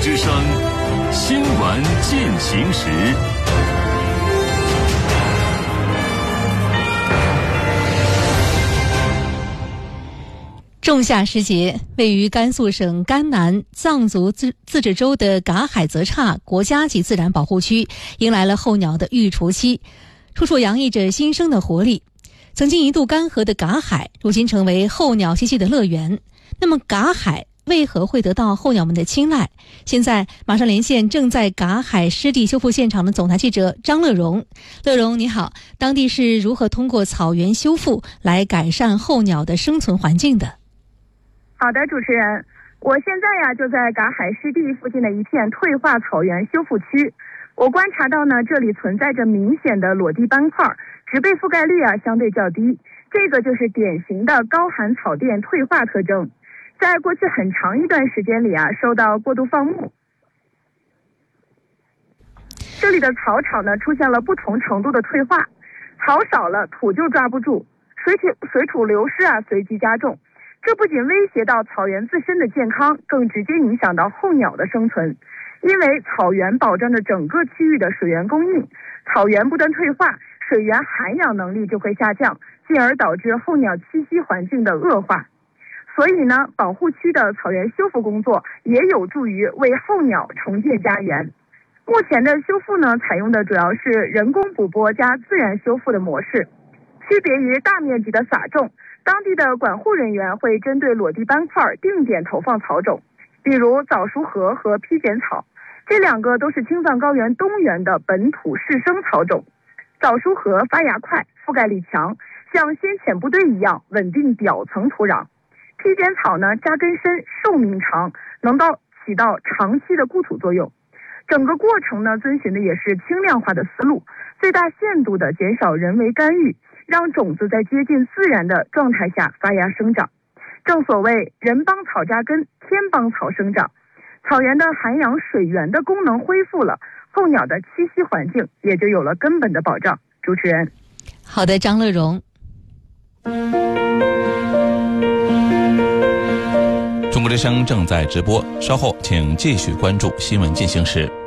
之声新闻进行时。 仲夏时节，位于甘肃省甘南藏族自治州的嘎海泽刹国家级自然保护区迎来了候鸟的育雏期，处处洋溢着新生的活力。曾经一度干涸的嘎海，如今成为候鸟栖息的乐园。那么嘎海为何会得到候鸟们的青睐？现在马上连线正在嘎海湿地修复现场的总台记者张乐荣。乐荣你好，当地是如何通过草原修复来改善候鸟的生存环境的？ 好的，主持人，我现在就在嘎海湿地附近的一片退化草原修复区。我观察到呢，这里存在着明显的裸地斑块，植被覆盖率相对较低，这个就是典型的高寒草甸退化特征。在过去很长一段时间里受到过度放牧，这里的草场呢出现了不同程度的退化，草少了土就抓不住，水土流失随即加重。这不仅威胁到草原自身的健康，更直接影响到候鸟的生存。因为草原保障着整个区域的水源供应，草原不断退化，水源涵养能力就会下降，进而导致候鸟栖息环境的恶化。所以呢，保护区的草原修复工作也有助于为候鸟重建家园。目前的修复呢，采用的主要是人工捕拨加自然修复的模式，区别于大面积的撒种。当地的管护人员会针对裸地斑块定点投放草种，比如早熟禾和披剪草，这两个都是青藏高原东源的本土适生草种。早熟禾发芽快，覆盖力强，像先遣部队一样稳定表层土壤。披剪草呢，扎根深，寿命长，能起到长期的固土作用。整个过程呢，遵循的也是轻量化的思路，最大限度的减少人为干预，让种子在接近自然的状态下发芽生长。正所谓人帮草扎根，天帮草生长。草原的涵养水源的功能恢复了，候鸟的栖息环境也就有了根本的保障。主持人。 好的，张乐荣。 中国之声正在直播，稍后请继续关注新闻进行时。